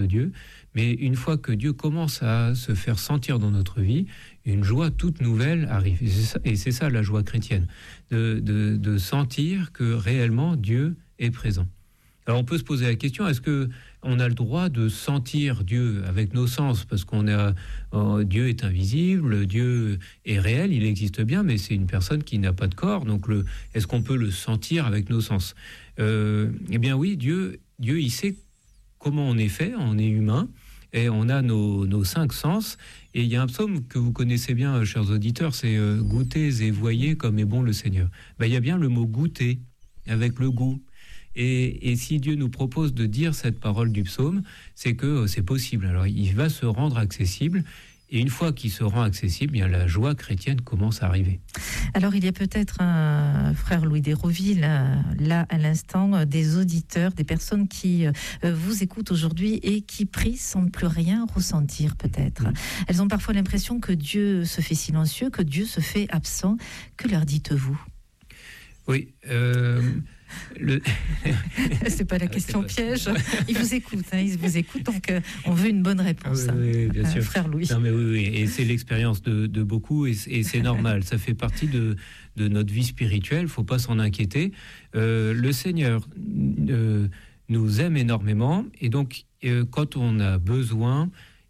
de Dieu, mais une fois que Dieu commence à se faire sentir dans notre vie, une joie toute nouvelle arrive. Et c'est ça la joie chrétienne, de sentir que réellement Dieu est présent. Alors on peut se poser la question, est-ce qu'on a le droit de sentir Dieu avec nos sens? Parce Dieu est invisible, Dieu est réel, il existe bien, mais c'est une personne qui n'a pas de corps, donc est-ce qu'on peut le sentir avec nos sens? Eh bien oui, Dieu il sait comment on est fait, on est humain, et on a nos 5 sens. Et il y a un psaume que vous connaissez bien, chers auditeurs, c'est « Goûtez et voyez comme est bon le Seigneur ». Il y a bien le mot « goûter » avec le goût. Et si Dieu nous propose de dire cette parole du psaume, c'est que c'est possible. Alors il va se rendre accessible. Et une fois qu'il se rend accessible, bien la joie chrétienne commence à arriver. Alors il y a peut-être frère Louis d'Hérouville, là à l'instant, des auditeurs, des personnes qui vous écoutent aujourd'hui et qui prient sans plus rien ressentir peut-être. Elles ont parfois l'impression que Dieu se fait silencieux, que Dieu se fait absent. Que leur dites-vous? Oui, c'est pas la question piège. Ils vous écoutent, donc on veut une bonne réponse. Oui, bien sûr. Frère Louis. Non, mais oui, et c'est l'expérience de beaucoup, et c'est normal. Ça fait partie de notre vie spirituelle. Faut pas s'en inquiéter. Le Seigneur nous aime énormément, et donc quand on a besoin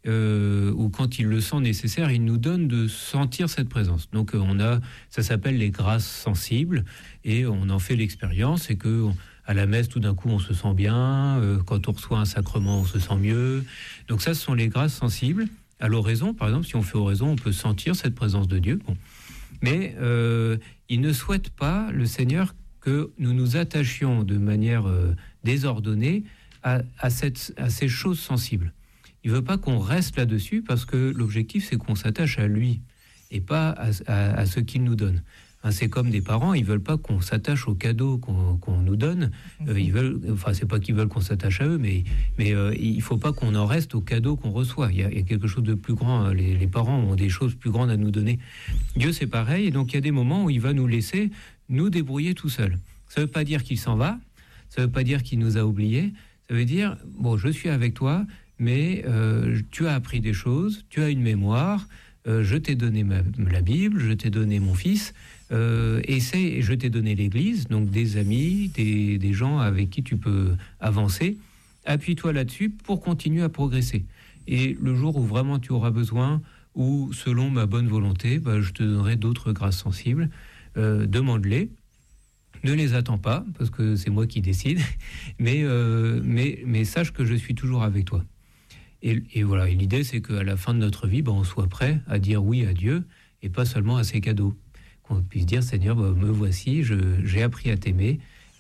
ou quand il le sent nécessaire, il nous donne de sentir cette présence. Donc ça s'appelle les grâces sensibles, et on en fait l'expérience, et que à la messe tout d'un coup on se sent bien, quand on reçoit un sacrement on se sent mieux. Donc ça, ce sont les grâces sensibles. À l'oraison, par exemple, si on fait oraison, on peut sentir cette présence de Dieu. Bon. Mais il ne souhaite pas, le Seigneur, que nous nous attachions de manière désordonnée à ces choses sensibles. Il ne veut pas qu'on reste là-dessus, parce que l'objectif, c'est qu'on s'attache à lui et pas à ce qu'il nous donne. C'est comme des parents, ils ne veulent pas qu'on s'attache aux cadeaux qu'on nous donne. C'est pas qu'ils veulent qu'on s'attache à eux, mais il ne faut pas qu'on en reste aux cadeaux qu'on reçoit. Il y a quelque chose de plus grand. Les parents ont des choses plus grandes à nous donner. Dieu, c'est pareil. Et donc, il y a des moments où il va nous laisser nous débrouiller tout seul. Ça ne veut pas dire qu'il s'en va. Ça ne veut pas dire qu'il nous a oubliés. Ça veut dire, bon, je suis avec toi, mais tu as appris des choses, tu as une mémoire, je t'ai donné la Bible, je t'ai donné mon fils, et je t'ai donné l'Église, donc des amis, des gens avec qui tu peux avancer. Appuie-toi là-dessus pour continuer à progresser. Et le jour où vraiment tu auras besoin, ou selon ma bonne volonté, je te donnerai d'autres grâces sensibles. Demande-les. Ne les attends pas, parce que c'est moi qui décide, mais sache que je suis toujours avec toi. Et voilà, et l'idée, c'est qu'à la fin de notre vie, on soit prêt à dire oui à Dieu, et pas seulement à ses cadeaux. Qu'on puisse dire, Seigneur, me voici, j'ai appris à t'aimer,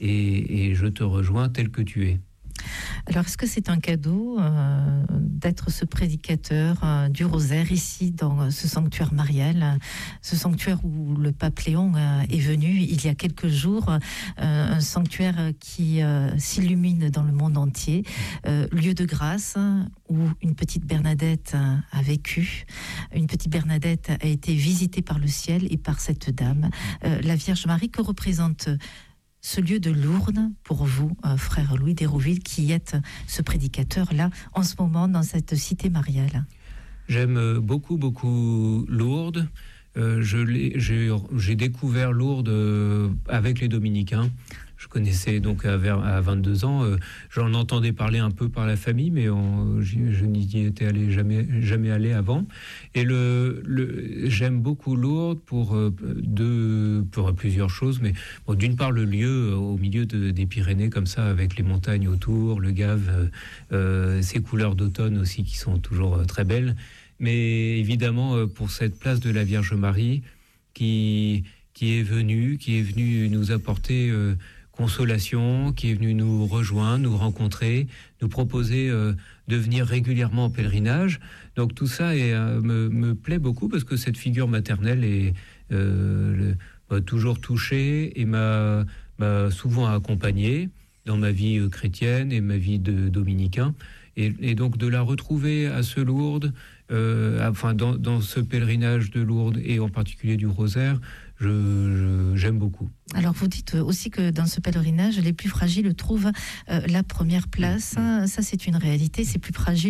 et je te rejoins tel que tu es. Alors, est-ce que c'est un cadeau d'être ce prédicateur du rosaire ici, dans ce sanctuaire marial, ce sanctuaire où le pape Léon est venu il y a quelques jours, un sanctuaire qui s'illumine dans le monde entier, lieu de grâce où une petite Bernadette a vécu, une petite Bernadette a été visitée par le ciel et par cette dame, la Vierge Marie. Que représente ce lieu de Lourdes pour vous, frère Louis d'Hérouville, qui êtes ce prédicateur-là, en ce moment, dans cette cité mariale? J'aime beaucoup, beaucoup Lourdes. J'ai découvert Lourdes avec les Dominicains. Je connaissais donc à 22 ans. J'en entendais parler un peu par la famille, mais je n'y étais jamais allé avant. Et j'aime beaucoup Lourdes pour plusieurs choses. Mais bon, d'une part, le lieu au milieu des Pyrénées, comme ça, avec les montagnes autour, le Gave, ces couleurs d'automne aussi qui sont toujours très belles. Mais évidemment, pour cette place de la Vierge Marie qui est venue nous apporter consolation, qui est venu nous rejoindre, nous rencontrer, nous proposer de venir régulièrement en pèlerinage. Donc tout ça me plaît beaucoup, parce que cette figure maternelle m'a toujours touché et m'a souvent accompagné dans ma vie chrétienne et ma vie de dominicain. Et donc de la retrouver à ce Lourdes, enfin dans ce pèlerinage de Lourdes et en particulier du Rosaire, j'aime beaucoup. Alors vous dites aussi que dans ce pèlerinage, les plus fragiles trouvent la première place. Ça, c'est une réalité. C'est plus fragile